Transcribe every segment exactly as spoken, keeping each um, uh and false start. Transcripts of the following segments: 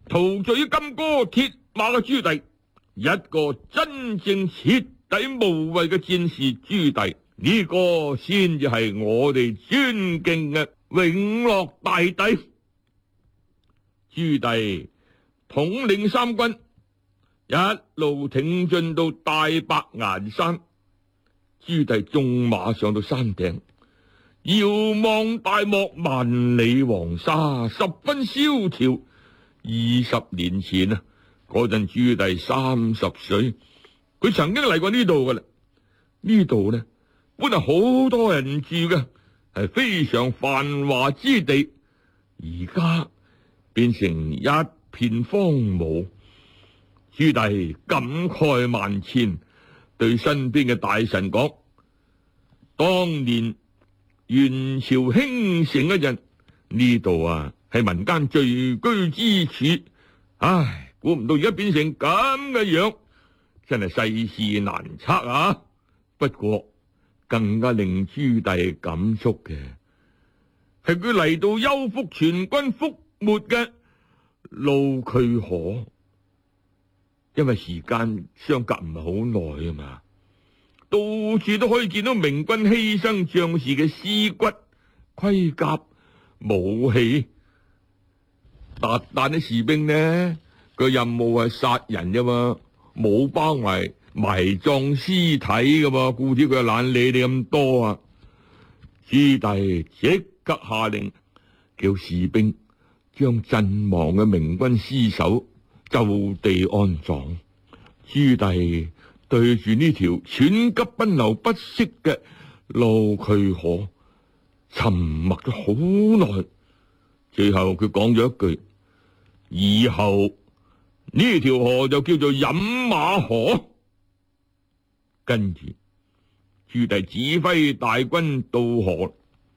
陶醉於金戈鐵馬嘅朱棣，一個真正徹底無畏嘅戰士朱棣，呢、這個先至係我哋尊敬嘅永樂大帝。朱棣統領三軍，一路挺進到大白岩山。朱棣縱馬上到山頂，遙望大漠萬里黃沙，十分蕭條。二十年前啊，嗰陣朱棣三十歲，佢曾經嚟過呢度噶啦。呢度呢，本來好多人住嘅，係非常繁華之地，而家變成一片荒蕪。朱棣感慨萬千，對身邊嘅大臣講：當年元朝興盛嗰陣，呢度啊係民間聚居之處，唉，估唔到而家變成咁嘅樣，真係世事難測啊！不過更加令朱棣感觸嘅，係佢嚟到丘福全軍覆沒嘅路渠河，因為時間相隔唔係好耐啊嘛，到處都可以見到明軍犧牲將士嘅屍骨、盔甲、武器。韃靼啲士兵呢，個任務係殺人啫嘛，冇包埋埋葬屍體噶嘛，故此佢又懶理你咁多啊。朱棣即刻下令，叫士兵將陣亡嘅明軍屍首就地安葬。朱棣對住呢條喘急奔流不息嘅路渠河，沉默咗好耐，最後佢講咗一句：以後呢條河就叫做飲馬河。跟住朱棣指揮大軍渡河，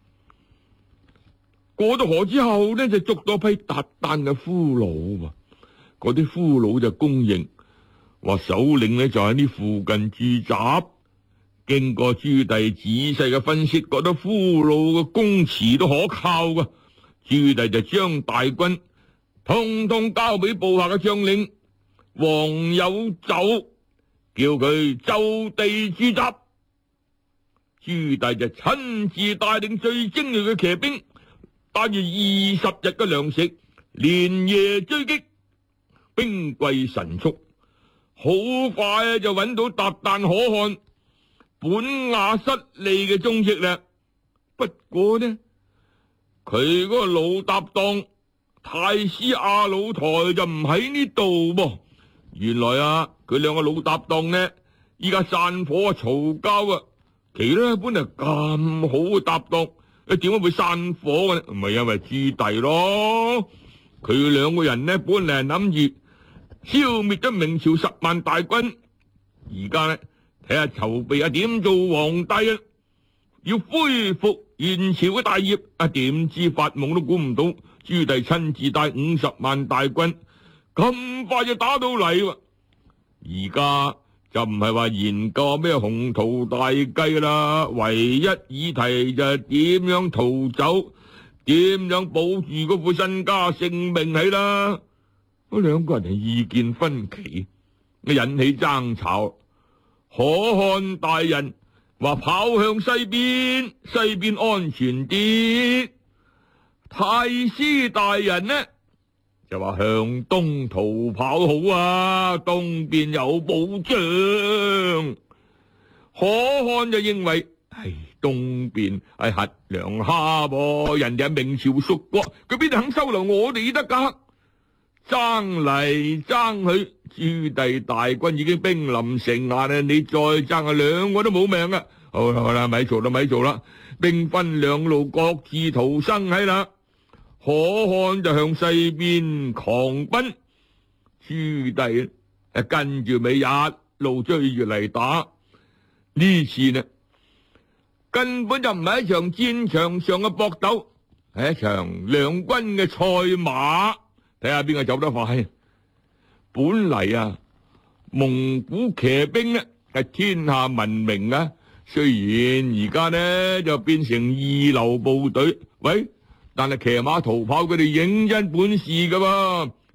過咗河之後呢，就捉到批韃靼嘅俘虜。嗰啲俘虜就供認話首領呢就喺呢附近駐紮。經過朱棣仔細嘅分析，覺得俘虜嘅供詞都可靠噶。朱棣就將大軍通通交俾部下嘅將領王有袖，叫佢就地駐紮。朱棣就親自帶領最精銳嘅騎兵，帶住二十日嘅糧食，連夜追擊，兵貴神速，好快就揾到韃靼可汗本雅失利嘅蹤跡啦。不過呢，佢嗰個老搭檔太師阿魯台就唔喺呢度噃。原來啊，佢兩個老搭檔呢，依家散伙啊，嘈交啊。其呢本嚟咁好嘅搭檔，你點解會散伙嘅呢？唔係因為朱棣咯，佢兩個人呢本嚟係諗住消滅咗明朝十萬大軍，而家呢睇下籌備下點做皇帝啊，要恢復元朝嘅大業啊！點知發夢都估唔到，朱棣親自帶五十萬大軍，咁快就打到嚟喎！而家就唔係話研究咩宏圖大計啦，唯一議題就係點樣逃走，點樣保住嗰副身家性命起啦。嗰兩個人係意見分歧，引起爭吵。可汗大人話跑向西邊，西邊安全啲。太師大人呢就話向東逃跑好啊，東邊有保障。可汗就認為，唉，東邊係核良蝦噃，人哋係明朝屬國，佢邊度肯收留我哋得噶？爭嚟爭去，朱棣大軍已經兵臨城下啦，你再爭啊，兩個都冇命啊！好啦好啦，咪做啦咪做啦，兵分兩路，各自逃生喺啦。可汗就向西邊狂奔，朱棣誒跟住尾一路追住嚟打。呢次呢根本就唔係一場戰場上嘅搏鬥，係一場兩軍嘅賽馬，睇下邊個走得快。本嚟啊，蒙古騎兵呢係天下聞名啊，雖然而家呢就變成二流部隊，喂。但係騎馬逃跑，佢哋認真本事噶噃，